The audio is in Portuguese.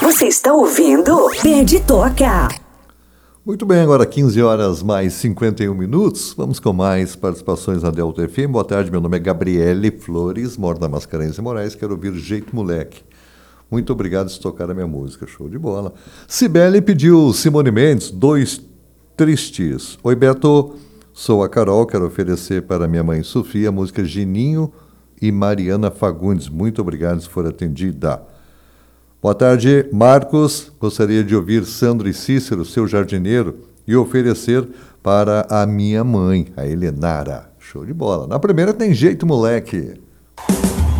Você está ouvindo? Pede Toca. Muito bem, agora 15 horas mais 51 minutos. Vamos com mais participações na Delta FM. Boa tarde, meu nome é Gabriele Flores, moro na Mascarenhas e Moraes. Quero ouvir Jeito Moleque. Muito obrigado por tocar a minha música. Show de bola. Cibele pediu Simone Mendes, Dois Tristes. Oi, Beto. Sou a Carol. Quero oferecer para minha mãe Sofia a música Gininho e Mariana Fagundes. Muito obrigado se for atendida. Boa tarde, Marcos. Gostaria de ouvir Sandro e Cícero, Seu Jardineiro, e oferecer para a minha mãe, a Helenara. Show de bola. Na primeira tem Jeito Moleque.